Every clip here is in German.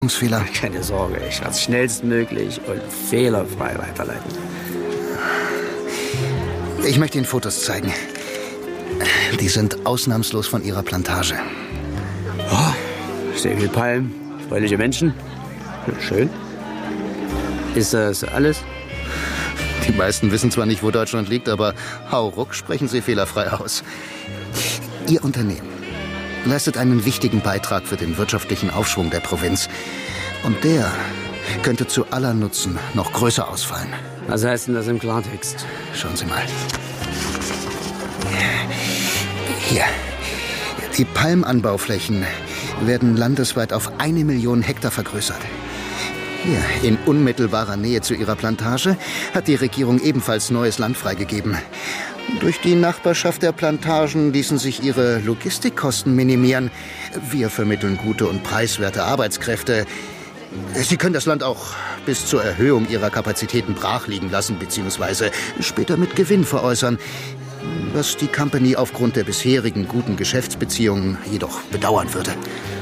Fehler. Keine Sorge, ich werde es schnellstmöglich und fehlerfrei weiterleiten. Ich möchte Ihnen Fotos zeigen. Die sind ausnahmslos von Ihrer Plantage. Oh, sehr viel Palmen, freundliche Menschen. Schön. Ist das alles? Die meisten wissen zwar nicht, wo Deutschland liegt, aber hauruck sprechen sie fehlerfrei aus. Ihr Unternehmen leistet einen wichtigen Beitrag für den wirtschaftlichen Aufschwung der Provinz. Und der könnte zu aller Nutzen noch größer ausfallen. Was heißt denn das im Klartext? Schauen Sie mal. Hier. Die Palmanbauflächen werden landesweit auf 1 Million Hektar vergrößert. Hier, in unmittelbarer Nähe zu Ihrer Plantage, hat die Regierung ebenfalls neues Land freigegeben. Durch die Nachbarschaft der Plantagen ließen sich ihre Logistikkosten minimieren. Wir vermitteln gute und preiswerte Arbeitskräfte. Sie können das Land auch bis zur Erhöhung ihrer Kapazitäten brach liegen lassen, beziehungsweise später mit Gewinn veräußern, was die Company aufgrund der bisherigen guten Geschäftsbeziehungen jedoch bedauern würde.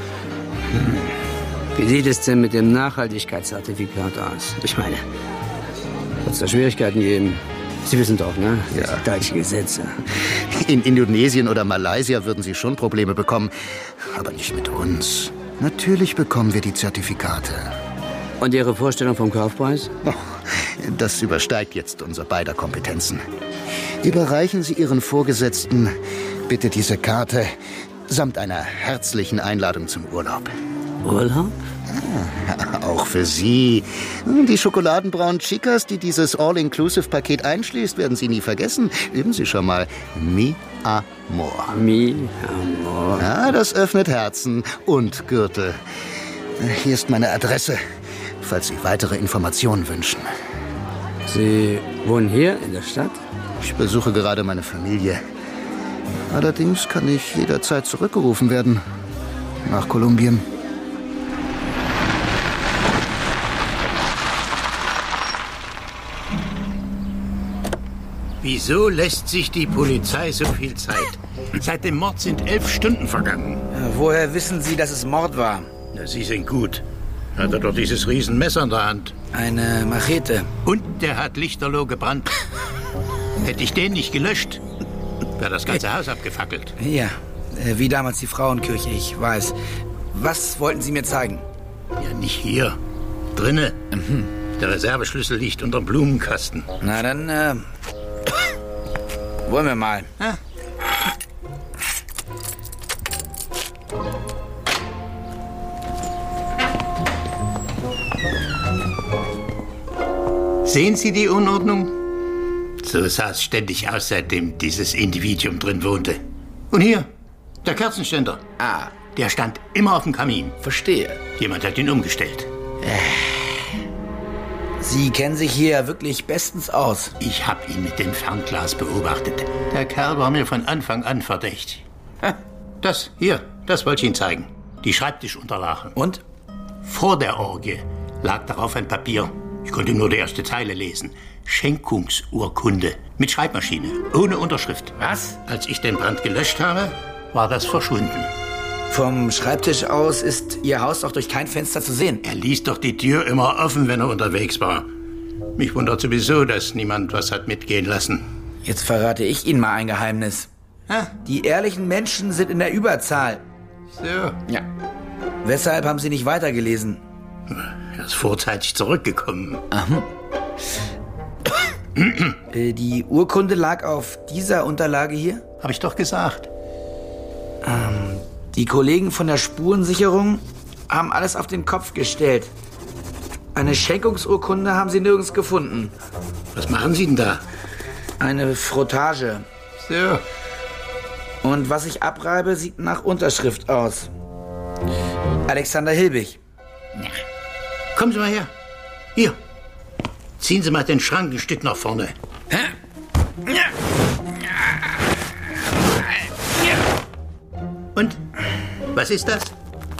Wie sieht es denn mit dem Nachhaltigkeitszertifikat aus? Ich meine, wird es da Schwierigkeiten geben? Sie wissen doch, ne? Ja. Deutsche Gesetze. In Indonesien oder Malaysia würden Sie schon Probleme bekommen, aber nicht mit uns. Natürlich bekommen wir die Zertifikate. Und Ihre Vorstellung vom Kaufpreis? Oh, das übersteigt jetzt unser beider Kompetenzen. Überreichen Sie Ihren Vorgesetzten bitte diese Karte samt einer herzlichen Einladung zum Urlaub. Urlaub? Ja, auch für Sie. Die schokoladenbraunen Chicas, die dieses All-Inclusive-Paket einschließt, werden Sie nie vergessen. Üben Sie schon mal. Mi Amor. Mi Amor. Ja, das öffnet Herzen und Gürtel. Hier ist meine Adresse, falls Sie weitere Informationen wünschen. Sie wohnen hier in der Stadt? Ich besuche gerade meine Familie. Allerdings kann ich jederzeit zurückgerufen werden. Nach Kolumbien. Wieso lässt sich die Polizei so viel Zeit? Seit dem Mord sind 11 Stunden vergangen. Ja, woher wissen Sie, dass es Mord war? Na, Sie sind gut. Hat er doch dieses Riesenmesser in der Hand. Eine Machete. Und der hat lichterloh gebrannt. Hätte ich den nicht gelöscht, wäre das ganze Haus abgefackelt. Ja, wie damals die Frauenkirche, ich weiß. Was wollten Sie mir zeigen? Ja, nicht hier. Drinne. Der Reserveschlüssel liegt unterm Blumenkasten. Na dann, wollen wir mal. Ja. Sehen Sie die Unordnung? So sah es ständig aus, seitdem dieses Individuum drin wohnte. Und hier, der Kerzenständer. Ah, Der stand immer auf dem Kamin. verstehe. Jemand hat ihn umgestellt. Sie kennen sich hier wirklich bestens aus. Ich habe ihn mit dem Fernglas beobachtet. Der Kerl war mir von Anfang an verdächtig. Das, hier, das wollte ich Ihnen zeigen. Die Schreibtischunterlagen. Und? Vor der Orgie lag darauf ein Papier. Ich konnte nur die erste Zeile lesen. Schenkungsurkunde. Mit Schreibmaschine. Ohne Unterschrift. Was? Als ich den Brand gelöscht habe, war das verschwunden. Vom Schreibtisch aus ist Ihr Haus doch durch kein Fenster zu sehen. Er ließ doch die Tür immer offen, wenn er unterwegs war. Mich wundert sowieso, dass niemand was hat mitgehen lassen. Jetzt verrate ich Ihnen mal ein Geheimnis. Die ehrlichen Menschen sind in der Überzahl. So. Ja. Weshalb haben Sie nicht weitergelesen? Er ist vorzeitig zurückgekommen. Die Urkunde lag auf dieser Unterlage hier? Hab ich doch gesagt. Die Kollegen von der Spurensicherung haben alles auf den Kopf gestellt. Eine Schenkungsurkunde haben sie nirgends gefunden. Was machen Sie denn da? Eine Frottage. So. Und was ich abreibe, sieht nach Unterschrift aus. Alexander Hilbig. Kommen Sie mal her. Hier. Ziehen Sie mal den Schrank ein Stück nach vorne. Und? Was ist das?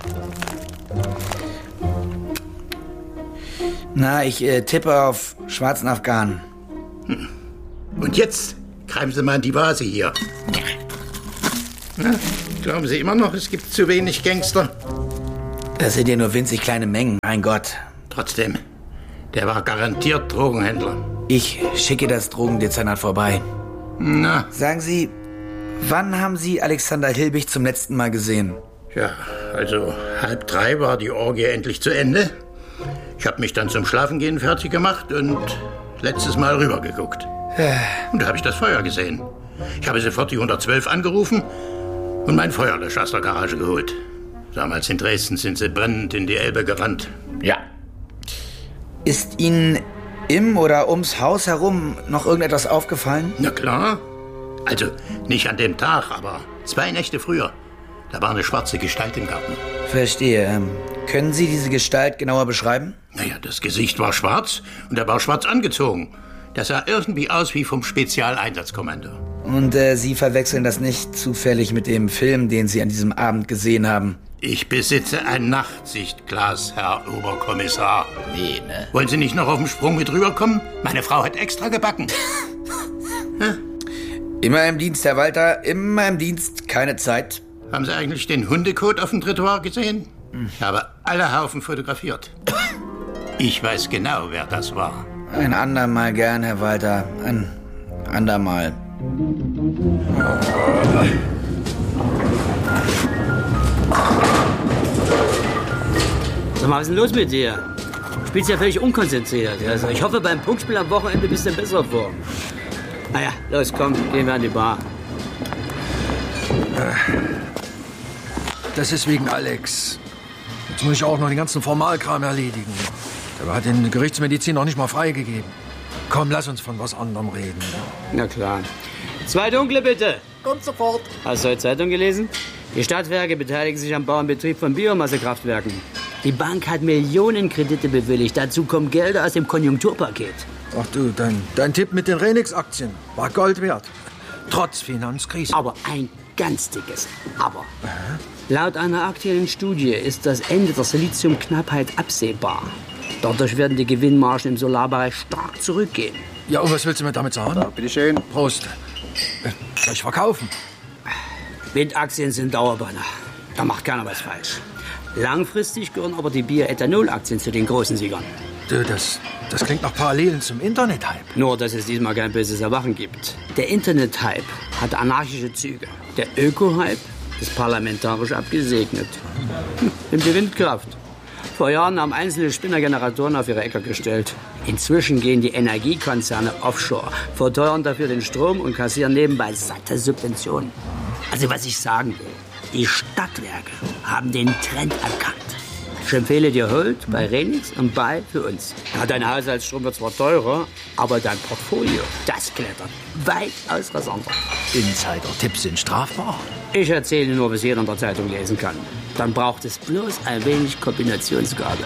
Na, ich tippe auf schwarzen Afghanen. Und jetzt greifen Sie mal in die Vase hier. Na, glauben Sie immer noch, es gibt zu wenig Gangster? Das sind ja nur winzig kleine Mengen, mein Gott. Trotzdem, der war garantiert Drogenhändler. Ich schicke das Drogendezernat vorbei. Na, Sagen Sie, wann haben Sie Alexander Hilbig zum letzten Mal gesehen? ja, also 2:30 war die Orgie endlich zu Ende. Ich habe mich dann zum Schlafengehen fertig gemacht und letztes Mal rübergeguckt. Und da habe ich das Feuer gesehen. Ich habe sofort die 112 angerufen und meinen Feuerlöscher aus der Garage geholt. Damals in Dresden sind sie brennend in die Elbe gerannt. Ja. Ist Ihnen im oder ums Haus herum noch irgendetwas aufgefallen? Na klar. Also nicht an dem Tag, aber 2 Nächte früher. Da war eine schwarze Gestalt im Garten. Verstehe. Können Sie diese Gestalt genauer beschreiben? Naja, das Gesicht war schwarz und er war schwarz angezogen. Das sah irgendwie aus wie vom Spezialeinsatzkommando. Und Sie verwechseln das nicht zufällig mit dem Film, den Sie an diesem Abend gesehen haben? Ich besitze ein Nachtsichtglas, Herr Oberkommissar. Nee, ne? Wollen Sie nicht noch auf dem Sprung mit rüberkommen? Meine Frau hat extra gebacken. Immer im Dienst, Herr Walter, immer im Dienst, keine Zeit. Haben Sie eigentlich den Hundekot auf dem Trottoir gesehen? Ich habe alle Haufen fotografiert. Ich weiß genau, wer das war. Ein andermal gern, Herr Walter, ein andermal. Sag mal, was ist denn los mit dir? Du spielst ja völlig unkonzentriert. Also ich hoffe, beim Punktspiel am Wochenende bist du in besserer Form. Naja, los, komm, gehen wir an die Bar. Das ist wegen Alex. Jetzt muss ich auch noch den ganzen Formalkram erledigen. Der hat den Gerichtsmedizin noch nicht mal freigegeben. Komm, lass uns von was anderem reden. Na klar. 2 Dunkle, bitte. Kommt sofort. Hast du heute Zeitung gelesen? Die Stadtwerke beteiligen sich am Bau und Betrieb von Biomassekraftwerken. Die Bank hat Millionenkredite bewilligt. Dazu kommen Gelder aus dem Konjunkturpaket. Ach du, dein Tipp mit den Renix-Aktien war Gold wert. Trotz Finanzkrise. Aber ein ganz dickes Aber. Laut einer aktuellen Studie ist das Ende der Siliziumknappheit absehbar. Dadurch werden die Gewinnmargen im Solarbereich stark zurückgehen. Ja, und was willst du mir damit sagen? Bitteschön. Prost. Soll ich verkaufen? Windaktien sind Dauerbrenner. Da macht keiner was falsch. Langfristig gehören aber die Bioethanol-Aktien zu den großen Siegern. Du, das klingt nach Parallelen zum Internet-Hype. Nur, dass es diesmal kein böses Erwachen gibt. Der Internet-Hype hat anarchische Züge. Der Öko-Hype ist parlamentarisch abgesegnet. Nimmt die Windkraft. Vor Jahren haben einzelne Spinnergeneratoren auf ihre Äcker gestellt. Inzwischen gehen die Energiekonzerne offshore, verteuern dafür den Strom und kassieren nebenbei satte Subventionen. Also was ich sagen will, die Stadtwerke haben den Trend erkannt. Ich empfehle dir Hold bei Renix und Buy für uns. Ja, dein Haushaltsstrom wird zwar teurer, aber dein Portfolio, das klettert weitaus rasanter. Insider-Tipps sind strafbar. Ich erzähle nur, was jeder in der Zeitung lesen kann. Dann braucht es bloß ein wenig Kombinationsgabe.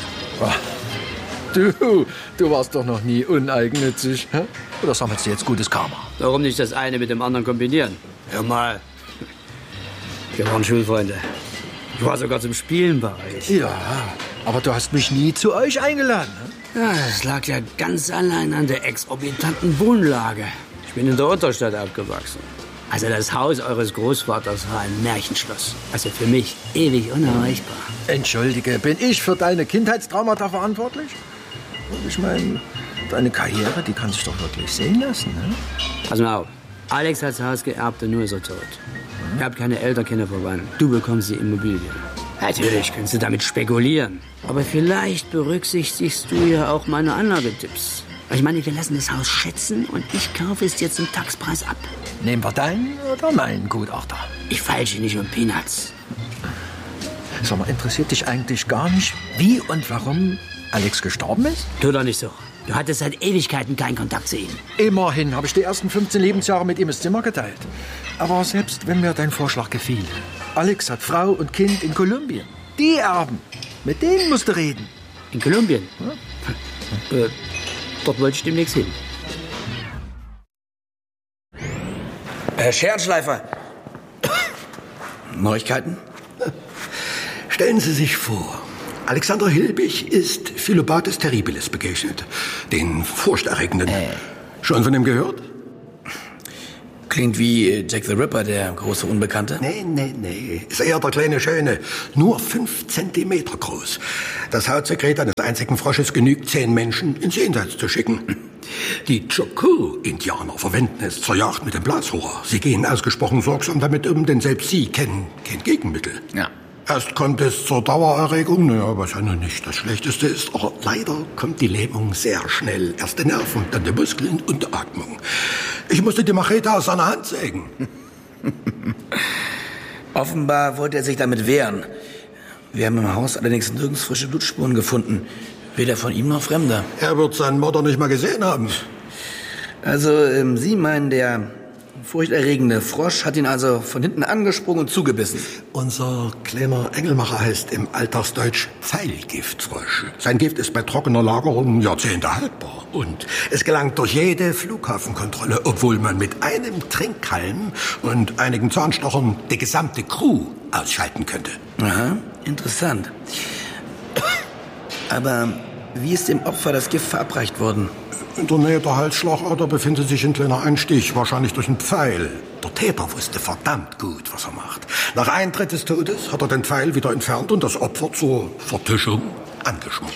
Du warst doch noch nie uneigennützig. Hä? Oder sammelst du jetzt gutes Karma? Warum nicht das eine mit dem anderen kombinieren? Hör mal, wir waren Schulfreunde. Ich war sogar zum Spielen bei euch. Ja, aber du hast mich nie zu euch eingeladen. Ne? Ja, das lag ja ganz allein an der exorbitanten Wohnlage. Ich bin in der Unterstadt aufgewachsen. Also das Haus eures Großvaters war ein Märchenschloss. Also für mich ewig unerreichbar. Entschuldige, bin ich für deine Kindheitstraumata verantwortlich? Ich meine, deine Karriere, die kann sich doch wirklich sehen lassen, ne? Pass mal auf. Alex hat das Haus geerbt und nun ist er tot. Ihr habt keine Eltern, keine Verwandten. Du bekommst die Immobilie. Natürlich kannst du damit spekulieren. Aber vielleicht berücksichtigst du ja auch meine Anlagetipps. Ich meine, wir lassen das Haus schätzen und ich kaufe es dir zum Taxpreis ab. Nehmen wir deinen oder meinen Gutachter? Ich feilsche nicht um Peanuts. Sag mal, interessiert dich eigentlich gar nicht, wie und warum Alex gestorben ist? Tu doch nicht so. Du hattest seit Ewigkeiten keinen Kontakt zu ihm. Immerhin habe ich die ersten 15 Lebensjahre mit ihm das Zimmer geteilt. Aber selbst wenn mir dein Vorschlag gefiel, Alex hat Frau und Kind in Kolumbien. Die erben. Mit denen musst du reden. In Kolumbien? Ja. Dort wollte ich demnächst hin. Scherenschleifer. Neuigkeiten? Stellen Sie sich vor, Alexander Hilbig ist Philobactes terribilis begegnet. Den furchterregenden. Schon von ihm gehört? Klingt wie Jack the Ripper, der große Unbekannte. Nee. Ist eher der kleine Schöne. Nur 5 Zentimeter groß. Das Hautsekret eines einzigen Frosches genügt 10 Menschen ins Jenseits zu schicken. Die Choku-Indianer verwenden es zur Jagd mit dem Blasrohr. Sie gehen ausgesprochen sorgsam damit um, denn selbst sie kennen kein Gegenmittel. Ja. Erst kommt es zur Dauererregung, was ja nun nicht das Schlechteste ist, aber leider kommt die Lähmung sehr schnell. Erst die Nerven, dann die Muskeln und die Atmung. Ich musste die Machete aus seiner Hand sägen. Offenbar wollte er sich damit wehren. Wir haben im Haus allerdings nirgends frische Blutspuren gefunden. Weder von ihm noch Fremder. Er wird seinen Mörder nicht mal gesehen haben. Also, Sie meinen, der furchterregende Frosch hat ihn also von hinten angesprungen und zugebissen? Unser kleiner Engelmacher heißt im Alltagsdeutsch Pfeilgiftfrosch. Sein Gift ist bei trockener Lagerung Jahrzehnte haltbar. Und es gelangt durch jede Flughafenkontrolle, obwohl man mit einem Trinkhalm und einigen Zahnstochern die gesamte Crew ausschalten könnte. Aha, interessant. Aber wie ist dem Opfer das Gift verabreicht worden? In der Nähe der Halsschlagader befindet sich ein kleiner Einstich, wahrscheinlich durch einen Pfeil. Der Täter wusste verdammt gut, was er macht. Nach Eintritt des Todes hat er den Pfeil wieder entfernt und das Opfer zur Vertuschung angeschmort.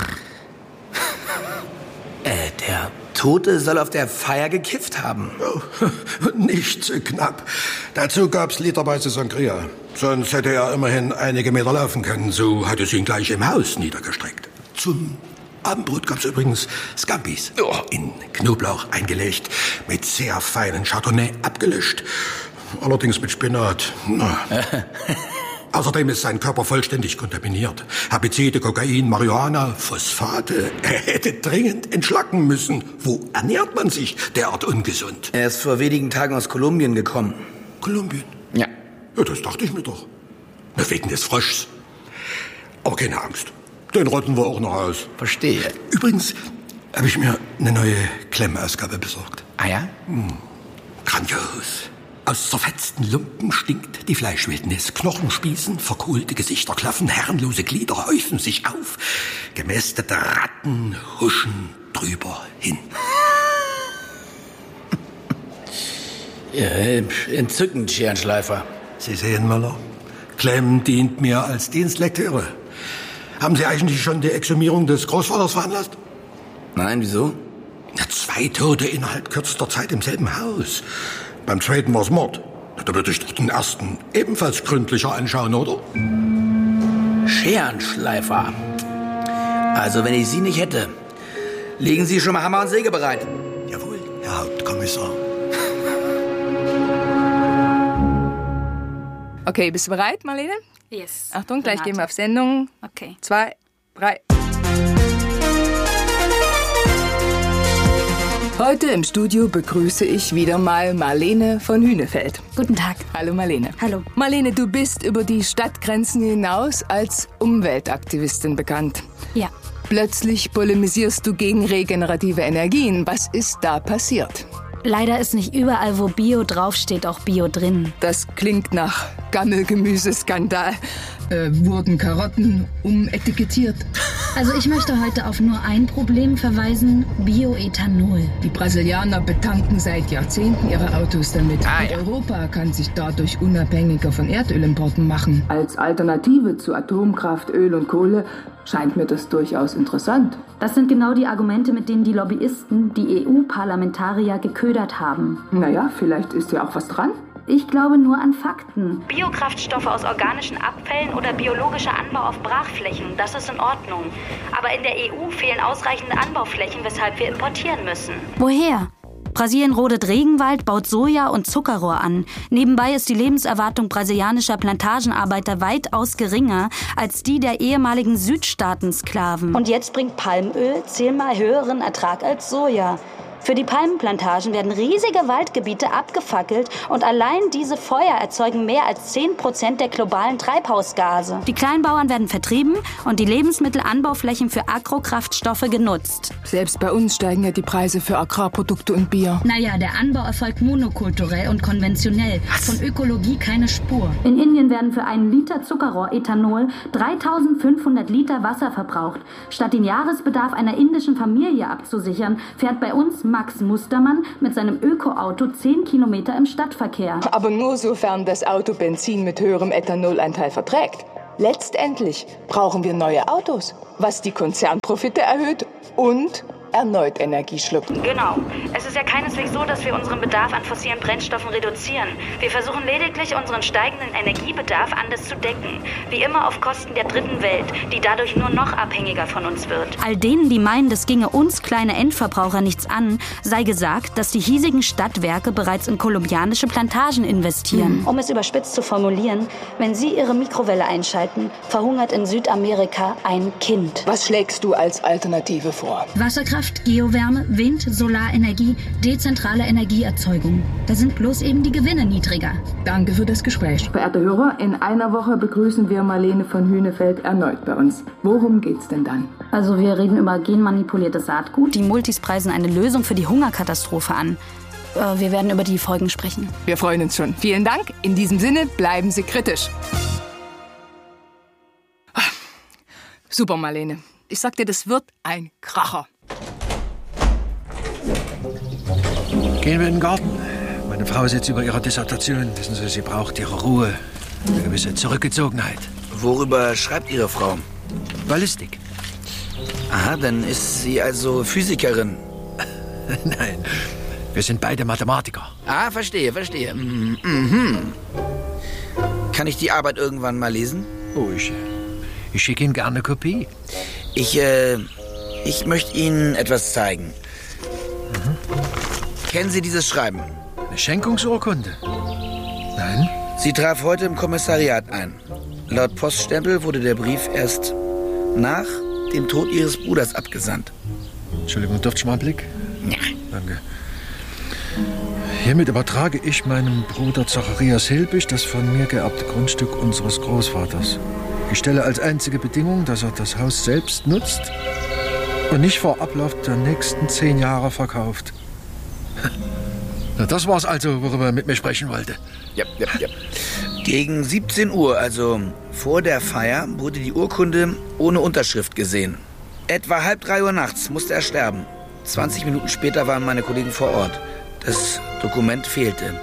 Der Tote soll auf der Feier gekifft haben. Nicht so knapp. Dazu gab's literweise Sangria. Sonst hätte er immerhin einige Meter laufen können. So hat es ihn gleich im Haus niedergestreckt. Zum Abendbrot gab's übrigens Scampis. In Knoblauch eingelegt, mit sehr feinen Chardonnay abgelöscht. Allerdings mit Spinat. Außerdem ist sein Körper vollständig kontaminiert. Herbizide, Kokain, Marihuana, Phosphate. Er hätte dringend entschlacken müssen. Wo ernährt man sich derart ungesund? Er ist vor wenigen Tagen aus Kolumbien gekommen. Kolumbien? Ja. Ja, das dachte ich mir doch. Na, wegen des Froschs. Aber keine Angst. Den rotten wir auch noch aus. Verstehe. Übrigens habe ich mir eine neue Klemmausgabe besorgt. Ah ja? Grandios. Aus zerfetzten Lumpen stinkt die Fleischwildnis. Knochenspießen, verkohlte Gesichter klaffen, herrenlose Glieder häufen sich auf. Gemästete Ratten huschen drüber hin. Ja, entzückend, Scherenschleifer. Sie sehen, Müller, Klemm dient mir als Dienstlektüre. Haben Sie eigentlich schon die Exhumierung des Großvaters veranlasst? Nein, wieso? 2 Tote innerhalb kürzester Zeit im selben Haus. Beim zweiten war's Mord. Da würde ich doch den ersten ebenfalls gründlicher anschauen, oder? Scherenschleifer. Also, wenn ich Sie nicht hätte, legen Sie schon mal Hammer und Säge bereit. Jawohl, Herr Hauptkommissar. Okay, bist du bereit, Marlene? Yes. Achtung, gleich gehen wir auf Sendung. Okay. 2, 3. Heute im Studio begrüße ich wieder mal Marlene von Hünefeld. Guten Tag. Hallo Marlene. Hallo. Marlene, du bist über die Stadtgrenzen hinaus als Umweltaktivistin bekannt. Ja. Plötzlich polemisierst du gegen regenerative Energien. Was ist da passiert? Leider ist nicht überall, wo Bio draufsteht, auch Bio drin. Das klingt nach Gammelgemüseskandal. Wurden Karotten umetikettiert? Also ich möchte heute auf nur ein Problem verweisen, Bioethanol. Die Brasilianer betanken seit Jahrzehnten ihre Autos damit. Und Europa kann sich dadurch unabhängiger von Erdölimporten machen. Als Alternative zu Atomkraft, Öl und Kohle scheint mir das durchaus interessant. Das sind genau die Argumente, mit denen die Lobbyisten die EU-Parlamentarier geködert haben. Naja, vielleicht ist ja auch was dran. Ich glaube nur an Fakten. Biokraftstoffe aus organischen Abfällen oder biologischer Anbau auf Brachflächen, das ist in Ordnung. Aber in der EU fehlen ausreichende Anbauflächen, weshalb wir importieren müssen. Woher? Brasilien rodet Regenwald, baut Soja und Zuckerrohr an. Nebenbei ist die Lebenserwartung brasilianischer Plantagenarbeiter weitaus geringer als die der ehemaligen Südstaatensklaven. Und jetzt bringt Palmöl 10-mal höheren Ertrag als Soja. Für die Palmenplantagen werden riesige Waldgebiete abgefackelt und allein diese Feuer erzeugen mehr als 10% der globalen Treibhausgase. Die Kleinbauern werden vertrieben und die Lebensmittelanbauflächen für Agrokraftstoffe genutzt. Selbst bei uns steigen ja die Preise für Agrarprodukte und Bier. Naja, der Anbau erfolgt monokulturell und konventionell. Von Ökologie keine Spur. In Indien werden für einen Liter Zuckerrohr Ethanol 3500 Liter Wasser verbraucht. Statt den Jahresbedarf einer indischen Familie abzusichern, fährt bei uns Max Mustermann mit seinem Ökoauto 10 Kilometer im Stadtverkehr. Aber nur sofern das Auto Benzin mit höherem Ethanolanteil verträgt. Letztendlich brauchen wir neue Autos, was die Konzernprofite erhöht und erneut Energie schluckt. Genau. Es ist ja keineswegs so, dass wir unseren Bedarf an fossilen Brennstoffen reduzieren. Wir versuchen lediglich, unseren steigenden Energiebedarf anders zu decken. Wie immer auf Kosten der dritten Welt, die dadurch nur noch abhängiger von uns wird. All denen, die meinen, das ginge uns kleine Endverbraucher nichts an, sei gesagt, dass die hiesigen Stadtwerke bereits in kolumbianische Plantagen investieren. Um es überspitzt zu formulieren, wenn Sie Ihre Mikrowelle einschalten, verhungert in Südamerika ein Kind. Was schlägst du als Alternative vor? Wasserkraft, Geowärme, Wind, Solarenergie, dezentrale Energieerzeugung. Da sind bloß eben die Gewinne niedriger. Danke für das Gespräch. Verehrte Hörer, in einer Woche begrüßen wir Marlene von Hünefeld erneut bei uns. Worum geht's denn dann? Also wir reden über genmanipuliertes Saatgut. Die Multis preisen eine Lösung für die Hungerkatastrophe an. Wir werden über die Folgen sprechen. Wir freuen uns schon. Vielen Dank. In diesem Sinne, bleiben Sie kritisch. Super, Marlene. Ich sag dir, das wird ein Kracher. Gehen wir in den Garten. Meine Frau sitzt über ihrer Dissertation. Wissen Sie, sie braucht ihre Ruhe. Eine gewisse Zurückgezogenheit. Worüber schreibt Ihre Frau? Ballistik. Aha, dann ist sie also Physikerin. Nein, wir sind beide Mathematiker. Ah, verstehe. Mhm. Kann ich die Arbeit irgendwann mal lesen? Oh, ich schicke Ihnen gerne eine Kopie. Ich möchte Ihnen etwas zeigen. Kennen Sie dieses Schreiben? Eine Schenkungsurkunde? Nein. Sie traf heute im Kommissariat ein. Laut Poststempel wurde der Brief erst nach dem Tod Ihres Bruders abgesandt. Entschuldigung, dürfte ich mal einen Blick? Ja. Danke. Hiermit übertrage ich meinem Bruder Zacharias Hilbig das von mir geerbte Grundstück unseres Großvaters. Ich stelle als einzige Bedingung, dass er das Haus selbst nutzt und nicht vor Ablauf der nächsten 10 Jahre verkauft. Na, das war's also, worüber er mit mir sprechen wollte. Ja. Gegen 17 Uhr, also vor der Feier, wurde die Urkunde ohne Unterschrift gesehen. Etwa 2:30 Uhr nachts musste er sterben. 20 Minuten später waren meine Kollegen vor Ort. Das Dokument fehlte.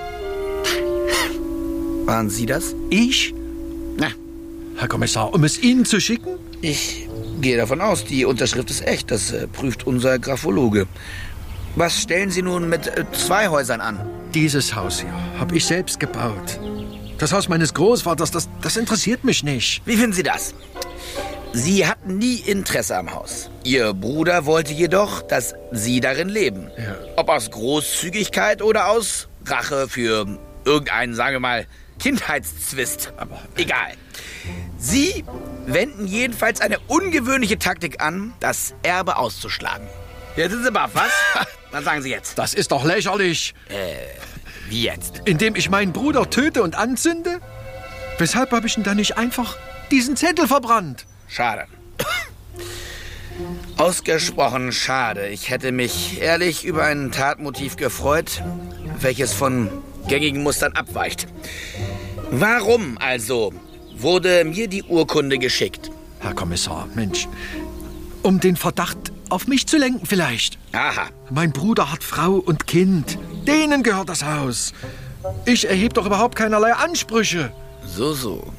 Waren Sie das? Ich? Na, Herr Kommissar, um es Ihnen zu schicken? ich gehe davon aus, die Unterschrift ist echt. Das prüft unser Graphologe. Was stellen Sie nun mit 2 Häusern an? Dieses Haus hier habe ich selbst gebaut. Das Haus meines Großvaters, das interessiert mich nicht. Wie finden Sie das? Sie hatten nie Interesse am Haus. Ihr Bruder wollte jedoch, dass Sie darin leben. Ja. Ob aus Großzügigkeit oder aus Rache für irgendeinen, sagen wir mal, Kindheitszwist. Aber egal. Sie wenden jedenfalls eine ungewöhnliche Taktik an, das Erbe auszuschlagen. Jetzt sind Sie baff, was? Was sagen Sie jetzt? Das ist doch lächerlich. Wie jetzt? Indem ich meinen Bruder töte und anzünde? Weshalb habe ich denn da nicht einfach diesen Zettel verbrannt? Schade. Ausgesprochen schade. Ich hätte mich ehrlich über ein Tatmotiv gefreut, welches von gängigen Mustern abweicht. Warum also wurde mir die Urkunde geschickt? Herr Kommissar, Mensch, um den Verdacht auf mich zu lenken vielleicht. Aha. Mein Bruder hat Frau und Kind. Denen gehört das Haus. Ich erhebe doch überhaupt keinerlei Ansprüche. So.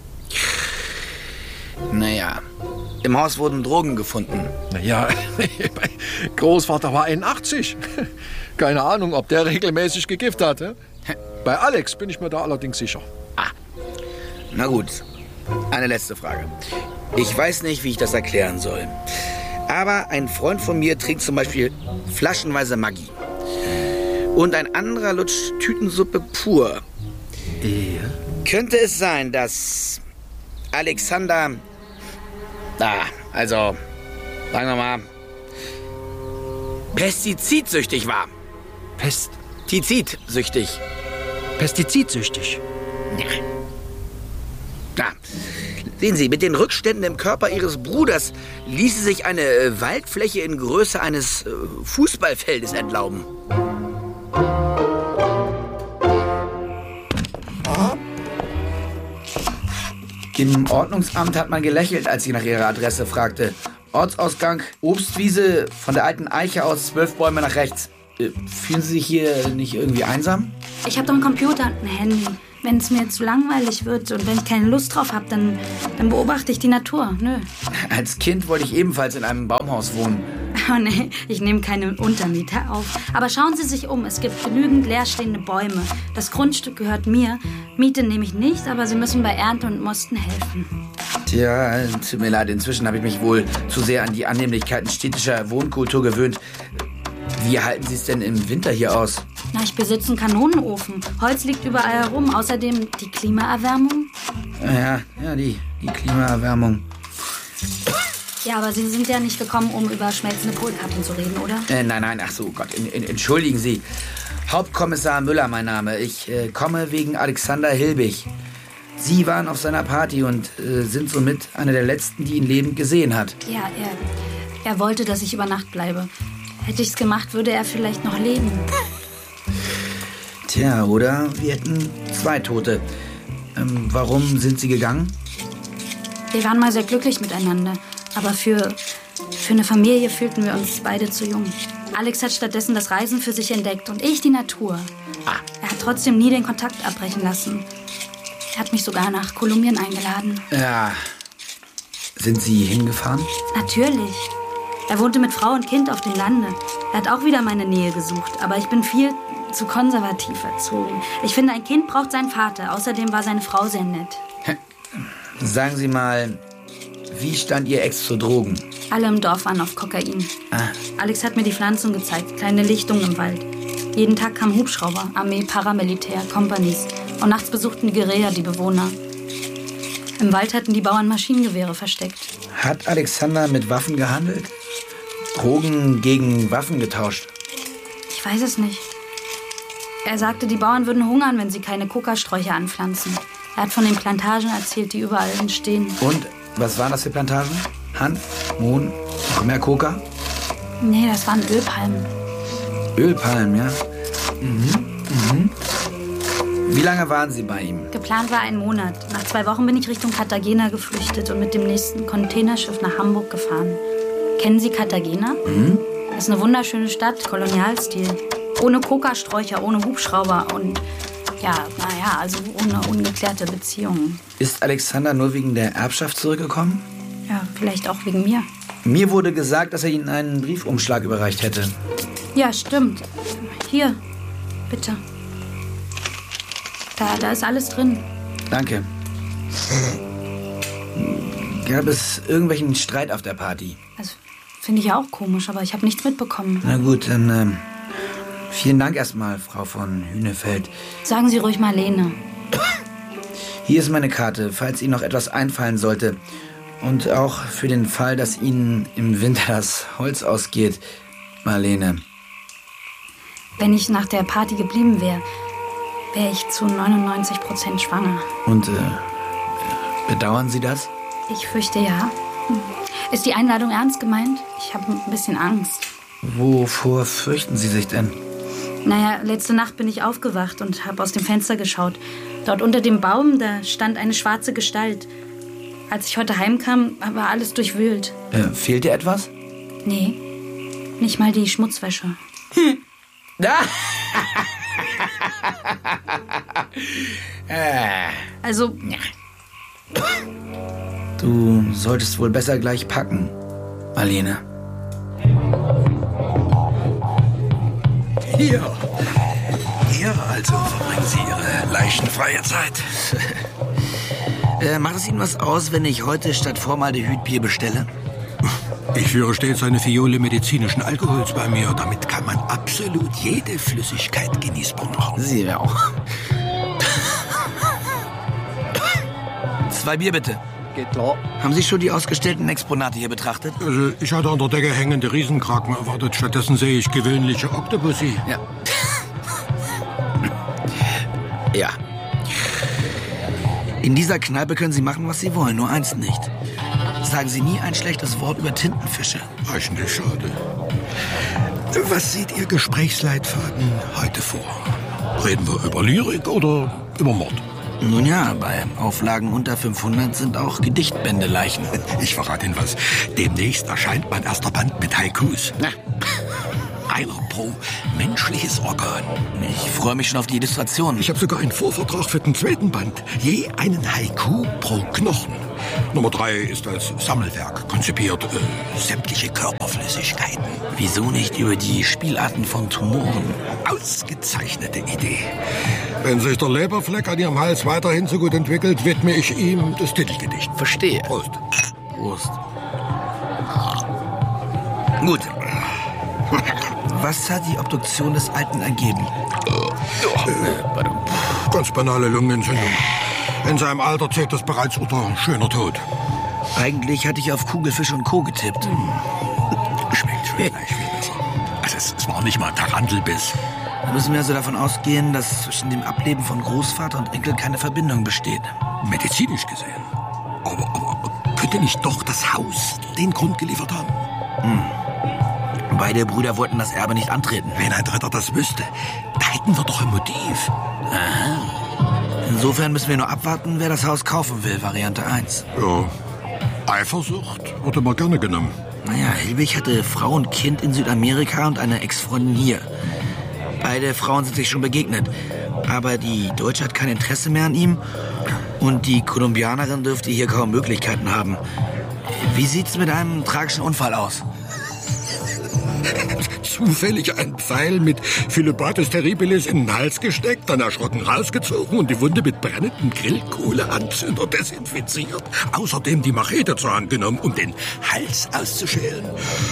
Naja, im Haus wurden Drogen gefunden. Naja, mein Großvater war 81. Keine Ahnung, ob der regelmäßig gekifft hat. Bei Alex bin ich mir da allerdings sicher. Na gut, eine letzte Frage. Ich weiß nicht, wie ich das erklären soll. Aber ein Freund von mir trinkt zum Beispiel flaschenweise Maggi. Und ein anderer lutscht Tütensuppe pur. Ja. Könnte es sein, dass Alexander... sagen wir mal, pestizidsüchtig war. Pestizidsüchtig. Pestizidsüchtig? Ja. Sehen Sie, mit den Rückständen im Körper Ihres Bruders ließe sich eine Waldfläche in Größe eines Fußballfeldes entlauben. Im Ordnungsamt hat man gelächelt, als ich nach Ihrer Adresse fragte. Ortsausgang, Obstwiese, von der alten Eiche aus 12 Bäume nach rechts. Fühlen Sie sich hier nicht irgendwie einsam? Ich habe doch einen Computer und ein Handy. Wenn es mir zu langweilig wird und wenn ich keine Lust drauf habe, dann beobachte ich die Natur. Nö. Als Kind wollte ich ebenfalls in einem Baumhaus wohnen. Oh nee, ich nehme keine Untermieter auf. Aber schauen Sie sich um, es gibt genügend leerstehende Bäume. Das Grundstück gehört mir. Miete nehme ich nicht, aber Sie müssen bei Ernte und Mosten helfen. Tja, tut mir leid, inzwischen habe ich mich wohl zu sehr an die Annehmlichkeiten städtischer Wohnkultur gewöhnt. Wie halten Sie es denn im Winter hier aus? Na, ich besitze einen Kanonenofen. Holz liegt überall herum. Außerdem die Klimaerwärmung. Ja, die Klimaerwärmung. Ja, aber Sie sind ja nicht gekommen, um über schmelzende Polkappen zu reden, oder? Nein, ach so, Gott, entschuldigen Sie. Hauptkommissar Müller, mein Name. Ich komme wegen Alexander Hilbig. Sie waren auf seiner Party und sind somit einer der Letzten, die ihn lebend gesehen hat. Ja, er wollte, dass ich über Nacht bleibe. Hätte ich's gemacht, würde er vielleicht noch leben. Tja, oder wir hätten 2 Tote. Warum sind Sie gegangen? Wir waren mal sehr glücklich miteinander. Aber für eine Familie fühlten wir uns beide zu jung. Alex hat stattdessen das Reisen für sich entdeckt und ich die Natur. Er hat trotzdem nie den Kontakt abbrechen lassen. Er hat mich sogar nach Kolumbien eingeladen. Ja. Sind Sie hingefahren? Natürlich. Er wohnte mit Frau und Kind auf dem Lande. Er hat auch wieder meine Nähe gesucht. Aber ich bin viel zu konservativ erzogen. Ich finde, ein Kind braucht seinen Vater. Außerdem war seine Frau sehr nett. Sagen Sie mal, wie stand Ihr Ex zu Drogen? Alle im Dorf waren auf Kokain. Alex hat mir die Pflanzen gezeigt, kleine Lichtungen im Wald. Jeden Tag kamen Hubschrauber, Armee, Paramilitär, Kompanies. Und nachts besuchten die Guerilla die Bewohner. Im Wald hatten die Bauern Maschinengewehre versteckt. Hat Alexander mit Waffen gehandelt? Drogen gegen Waffen getauscht? Ich weiß es nicht. Er sagte, die Bauern würden hungern, wenn sie keine Kokasträucher anpflanzen. Er hat von den Plantagen erzählt, die überall entstehen. Und was waren das für Plantagen? Hanf, Mohn, noch mehr Koka? Nee, das waren Ölpalmen. Ölpalmen, ja? Wie lange waren Sie bei ihm? Geplant war 1 Monat. Nach 2 Wochen bin ich Richtung Cartagena geflüchtet und mit dem nächsten Containerschiff nach Hamburg gefahren. Kennen Sie Cartagena? Das ist eine wunderschöne Stadt, Kolonialstil. Ohne Kokasträucher, ohne Hubschrauber und also ohne ungeklärte Beziehungen. Ist Alexander nur wegen der Erbschaft zurückgekommen? Ja, vielleicht auch wegen mir. Mir wurde gesagt, dass er Ihnen einen Briefumschlag überreicht hätte. Ja, stimmt. Hier, bitte. Da ist alles drin. Danke. Gab es irgendwelchen Streit auf der Party? Das finde ich ja auch komisch, aber ich habe nichts mitbekommen. Na gut, dann vielen Dank erstmal, Frau von Hünefeld. Sagen Sie ruhig Marlene. Hier ist meine Karte, falls Ihnen noch etwas einfallen sollte. Und auch für den Fall, dass Ihnen im Winter das Holz ausgeht, Marlene. Wenn ich nach der Party geblieben wäre, wäre ich zu 99% schwanger. Und bedauern Sie das? Ich fürchte ja. Ist die Einladung ernst gemeint? Ich habe ein bisschen Angst. Wovor fürchten Sie sich denn? Naja, letzte Nacht bin ich aufgewacht und habe aus dem Fenster geschaut. Dort unter dem Baum, da stand eine schwarze Gestalt. Als ich heute heimkam, war alles durchwühlt. Fehlt dir etwas? Nee, nicht mal die Schmutzwäsche. Also... Du solltest wohl besser gleich packen, Marlene. Hier also verbringen Sie Ihre leichenfreie Zeit. Macht es Ihnen was aus, wenn ich heute statt Formaldehyd Bier bestelle? Ich führe stets eine Fiole medizinischen Alkohols bei mir. Damit kann man absolut jede Flüssigkeit genießbar machen. Sie auch. 2 Bier bitte. Geht klar. Haben Sie schon die ausgestellten Exponate hier betrachtet? Also, ich hatte an der Decke hängende Riesenkraken erwartet. Stattdessen sehe ich gewöhnliche Oktopusse. Ja. Ja. In dieser Kneipe können Sie machen, was Sie wollen, nur eins nicht. Sagen Sie nie ein schlechtes Wort über Tintenfische. Eigentlich schade. Was sieht Ihr Gesprächsleitfaden heute vor? Reden wir über Lyrik oder über Mord? Nun ja, bei Auflagen unter 500 sind auch Gedichtbände Leichen. Ich verrate Ihnen was. Demnächst erscheint mein erster Band mit Haikus. Na. Einer pro menschliches Organ. Ich freue mich schon auf die Illustration. Ich habe sogar einen Vorvertrag für den 2. Band. Je einen Haiku pro Knochen. Nummer 3 ist als Sammelwerk konzipiert. Sämtliche Körperflüssigkeiten. Wieso nicht über die Spielarten von Tumoren? Ausgezeichnete Idee. Wenn sich der Leberfleck an Ihrem Hals weiterhin so gut entwickelt, widme ich ihm das Titelgedicht. Verstehe. Prost. Prost. Gut. Was hat die Obduktion des Alten ergeben? Ganz banale Lungenentzündung. In seinem Alter zählt das bereits unter schöner Tod. Eigentlich hatte ich auf Kugelfisch und Co. getippt. Schmeckt viel besser. Also es war nicht mal Tarantelbiss. Da müssen wir also davon ausgehen, dass zwischen dem Ableben von Großvater und Enkel keine Verbindung besteht. Medizinisch gesehen. Aber könnte nicht doch das Haus den Grund geliefert haben? Beide Brüder wollten das Erbe nicht antreten. Wenn ein Dritter das wüsste, da hätten wir doch ein Motiv. Aha. Insofern müssen wir nur abwarten, wer das Haus kaufen will, Variante 1. Ja, Eifersucht wurde mal gerne genommen. Naja, Hilbig hatte Frau und Kind in Südamerika und eine Ex-Freundin hier. Beide Frauen sind sich schon begegnet. Aber die Deutsche hat kein Interesse mehr an ihm. Und die Kolumbianerin dürfte hier kaum Möglichkeiten haben. Wie sieht's mit einem tragischen Unfall aus? Zufällig ein Pfeil mit Philobacter terribilis in den Hals gesteckt, dann erschrocken rausgezogen und die Wunde mit brennendem Grillkohleanzünder desinfiziert. Außerdem die Machete zur Hand genommen, um den Hals auszuschälen.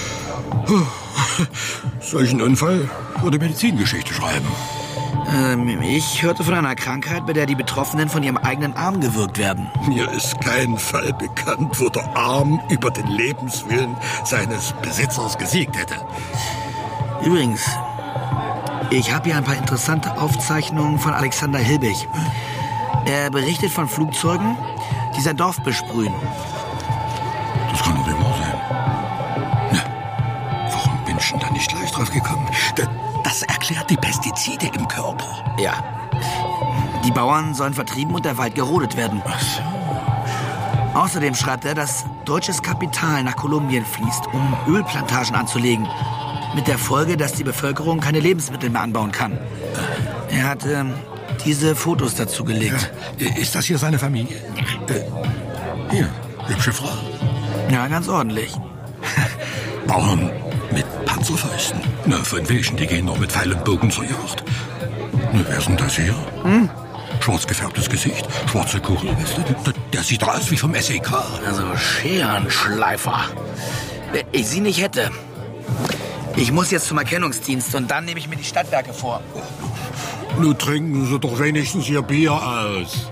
Solchen Unfall würde Medizingeschichte schreiben. Ich hörte von einer Krankheit, bei der die Betroffenen von ihrem eigenen Arm gewürgt werden. Mir ist kein Fall bekannt, wo der Arm über den Lebenswillen seines Besitzers gesiegt hätte. Übrigens, ich habe hier ein paar interessante Aufzeichnungen von Alexander Hilbig. Er berichtet von Flugzeugen, die sein Dorf besprühen. Das kann doch nicht wahr sein. Na, warum bin ich denn da nicht gleich drauf gekommen? Das erklärt die Pestizide im Körper. Ja. Die Bauern sollen vertrieben und der Wald gerodet werden. Ach so. Außerdem schreibt er, dass deutsches Kapital nach Kolumbien fließt, um Ölplantagen anzulegen. Mit der Folge, dass die Bevölkerung keine Lebensmittel mehr anbauen kann. Er hat diese Fotos dazu gelegt. Ja. Ist das hier seine Familie? Hier, hübsche Frau. Ja, ganz ordentlich. Bauern mit Panzerfäusten. Na, von welchen? Die gehen noch mit Pfeil und Bogen zur Jagd. Na, wer ist denn das hier? Schwarz gefärbtes Gesicht, schwarze Kugelweste. Der sieht doch aus wie vom SEK. Also Scherenschleifer. Wenn ich sie nicht hätte. Ich muss jetzt zum Erkennungsdienst und dann nehme ich mir die Stadtwerke vor. Nun trinken Sie doch wenigstens Ihr Bier aus.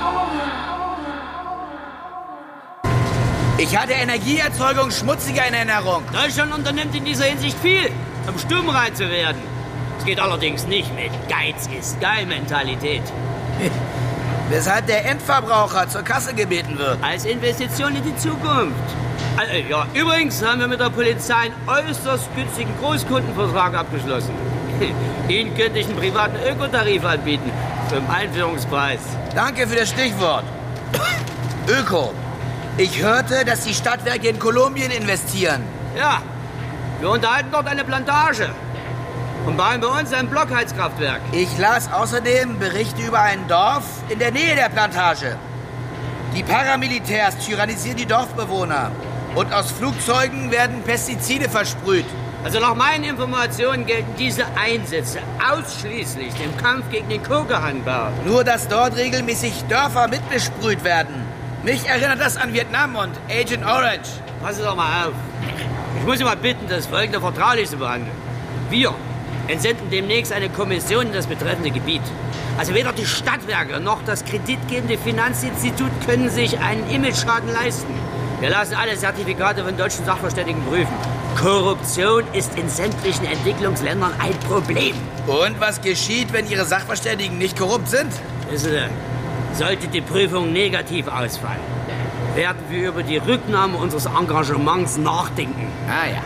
Ich hatte Energieerzeugung schmutziger in Erinnerung. Deutschland unternimmt in dieser Hinsicht viel, um stubenrein zu werden. Es geht allerdings nicht mit Geiz ist geil Mentalität. Weshalb der Endverbraucher zur Kasse gebeten wird. Als Investition in die Zukunft. Ja, übrigens haben wir mit der Polizei einen äußerst günstigen Großkundenvertrag abgeschlossen. Ihnen könnte ich einen privaten Ökotarif anbieten, zum Einführungspreis. Danke für das Stichwort. Öko. Ich hörte, dass die Stadtwerke in Kolumbien investieren. Ja, wir unterhalten dort eine Plantage und bauen bei uns ein Blockheizkraftwerk. Ich las außerdem Berichte über ein Dorf in der Nähe der Plantage. Die Paramilitärs tyrannisieren die Dorfbewohner und aus Flugzeugen werden Pestizide versprüht. Also nach meinen Informationen gelten diese Einsätze ausschließlich dem Kampf gegen den Kokehangbau. Nur, dass dort regelmäßig Dörfer mitbesprüht werden. Mich erinnert das an Vietnam und Agent Orange. Passen Sie doch mal auf. Ich muss Sie mal bitten, das Folgende vertraulich zu behandeln. Wir entsenden demnächst eine Kommission in das betreffende Gebiet. Also weder die Stadtwerke noch das kreditgebende Finanzinstitut können sich einen Imageschaden leisten. Wir lassen alle Zertifikate von deutschen Sachverständigen prüfen. Korruption ist in sämtlichen Entwicklungsländern ein Problem. Und was geschieht, wenn Ihre Sachverständigen nicht korrupt sind? Wissen Sie, sollte die Prüfung negativ ausfallen, werden wir über die Rücknahme unseres Engagements nachdenken. Ah ja.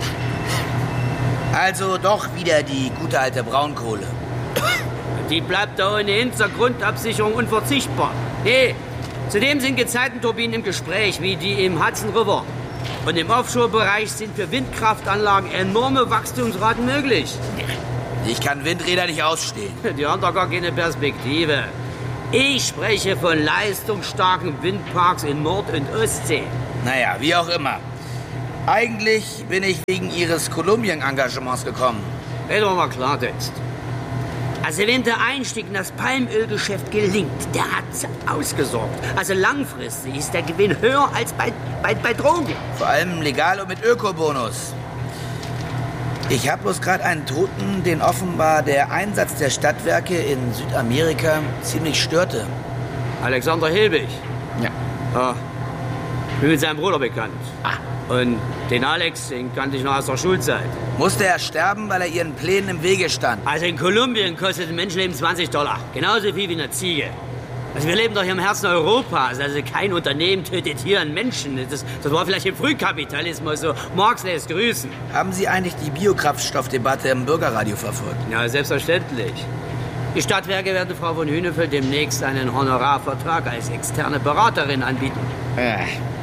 Also doch wieder die gute alte Braunkohle. Die bleibt da ohnehin zur Grundabsicherung unverzichtbar. Hey, zudem sind Gezeitenturbinen im Gespräch, wie die im Hudson River. Und im Offshore-Bereich sind für Windkraftanlagen enorme Wachstumsraten möglich. Ich kann Windräder nicht ausstehen. Die haben doch gar keine Perspektive. Ich spreche von leistungsstarken Windparks in Nord- und Ostsee. Naja, wie auch immer. Eigentlich bin ich wegen Ihres Kolumbien-Engagements gekommen. Reden wir mal Klartext. Also wenn der Einstieg in das Palmölgeschäft gelingt, der hat's ausgesorgt. Also langfristig ist der Gewinn höher als bei Drogen. Vor allem legal und mit Ökobonus. Ich habe bloß gerade einen Toten, den offenbar der Einsatz der Stadtwerke in Südamerika ziemlich störte. Alexander Hilbig. Ja. Ja. Ich bin mit seinem Bruder bekannt. Und den Alex, den kannte ich noch aus der Schulzeit. Musste er sterben, weil er ihren Plänen im Wege stand? Also in Kolumbien kostet ein Menschenleben $20. Genauso viel wie eine Ziege. Also wir leben doch hier im Herzen Europas. Also kein Unternehmen tötet hier einen Menschen. Das war vielleicht im Frühkapitalismus so. Marx lässt grüßen. Haben Sie eigentlich die Biokraftstoffdebatte im Bürgerradio verfolgt? Ja, selbstverständlich. Die Stadtwerke werden Frau von Hünefeld demnächst einen Honorarvertrag als externe Beraterin anbieten. Ja.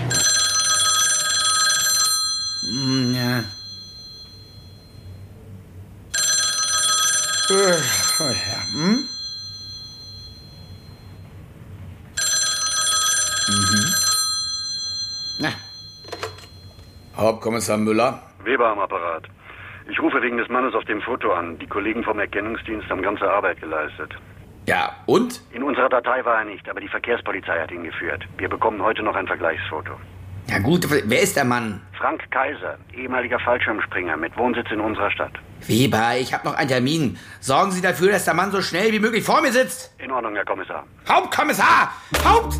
Na. Hauptkommissar Müller. Weber am Apparat. Ich rufe wegen des Mannes auf dem Foto an. Die Kollegen vom Erkennungsdienst haben ganze Arbeit geleistet. Ja, und? In unserer Datei war er nicht, aber die Verkehrspolizei hat ihn geführt. Wir bekommen heute noch ein Vergleichsfoto. Ja gut, wer ist der Mann? Frank Kaiser, ehemaliger Fallschirmspringer mit Wohnsitz in unserer Stadt. Weber, ich habe noch einen Termin. Sorgen Sie dafür, dass der Mann so schnell wie möglich vor mir sitzt. In Ordnung, Herr Kommissar. Hauptkommissar!